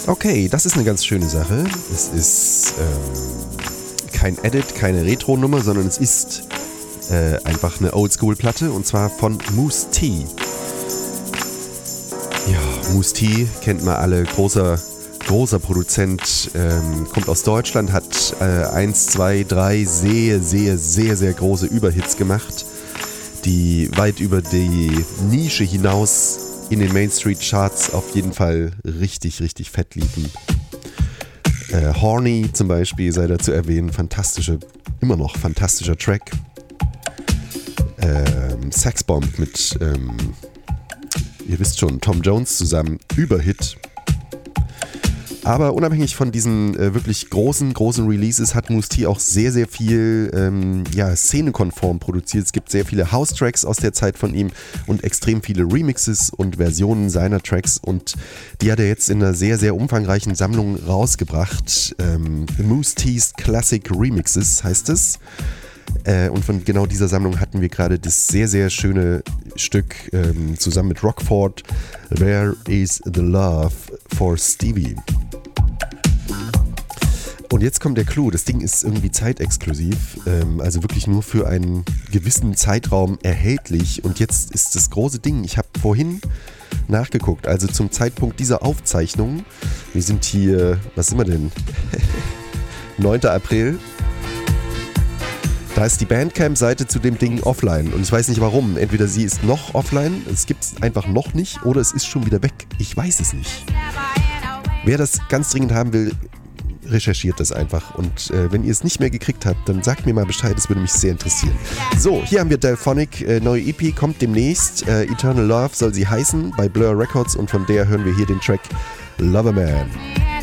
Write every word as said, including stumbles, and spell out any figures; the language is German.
Okay, das ist eine ganz schöne Sache. Es ist ähm, kein Edit, keine Retro-Nummer, sondern es ist äh, einfach eine Oldschool-Platte und zwar von Mousse T. Ja, Mousse T kennt man alle, großer, großer Produzent, ähm, kommt aus Deutschland, hat äh, eins, zwei, drei sehr, sehr, sehr, sehr große Überhits gemacht, die weit über die Nische hinaus in den Main Street Charts auf jeden Fall richtig, richtig fett liefen. Äh, Horny zum Beispiel sei da zu erwähnen, fantastische, immer noch fantastischer Track. Ähm, Sexbomb mit, ähm, ihr wisst schon, Tom Jones zusammen, Überhit. Aber unabhängig von diesen äh, wirklich großen, großen Releases hat Mousse T auch sehr, sehr viel ähm, ja, szenekonform produziert. Es gibt sehr viele House-Tracks aus der Zeit von ihm und extrem viele Remixes und Versionen seiner Tracks. Und die hat er jetzt in einer sehr, sehr umfangreichen Sammlung rausgebracht. Ähm, Mousse T's Classic Remixes heißt es. Äh, und von genau dieser Sammlung hatten wir gerade das sehr, sehr schöne Stück ähm, zusammen mit Rockford, Where is the Love for Stevie? Und jetzt kommt der Clou, das Ding ist irgendwie zeitexklusiv, ähm, also wirklich nur für einen gewissen Zeitraum erhältlich. Und jetzt ist das große Ding, ich habe vorhin nachgeguckt, also zum Zeitpunkt dieser Aufzeichnung, wir sind hier, was sind wir denn, neunter April, da ist die Bandcamp-Seite zu dem Ding offline und ich weiß nicht warum, entweder sie ist noch offline, es gibt es einfach noch nicht oder es ist schon wieder weg, ich weiß es nicht. Wer das ganz dringend haben will, recherchiert das einfach und äh, wenn ihr es nicht mehr gekriegt habt, dann sagt mir mal Bescheid, das würde mich sehr interessieren. So, hier haben wir Delphonic, äh, neue E P kommt demnächst, äh, Eternal Love soll sie heißen, bei Blur Records und von der hören wir hier den Track Loverman.